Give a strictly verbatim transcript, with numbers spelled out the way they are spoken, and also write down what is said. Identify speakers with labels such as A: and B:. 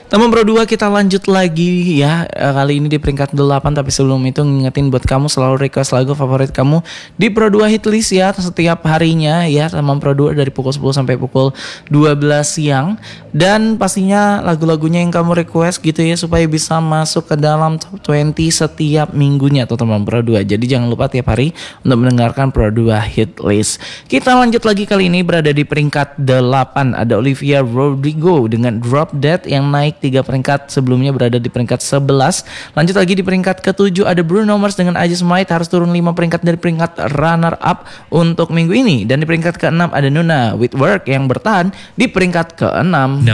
A: Teman Pro dua, kita lanjut lagi ya. Kali ini di peringkat delapan, tapi sebelum itu ngingetin buat kamu selalu request lagu favorit kamu di Pro dua Hitlist ya setiap harinya ya, teman Pro dua dari pukul sepuluh sampai pukul dua belas siang. Dan pastinya lagu-lagunya yang kamu request gitu ya, supaya bisa masuk ke dalam top dua puluh setiap minggunya tuh teman Pro dua. Jadi jangan lupa tiap hari untuk mendengarkan Pro dua Hitlist. Kita lanjut lagi, kali ini berada di peringkat delapan ada Olivia Rodrigo dengan Drop Dead yang naik tiga peringkat, sebelumnya berada di peringkat sebelas. Lanjut lagi di peringkat ketujuh ada Bruno Mars dengan I Just Might, harus turun lima peringkat dari peringkat runner up untuk minggu ini. Dan di peringkat keenam ada Nuna with Work yang bertahan di peringkat keenam.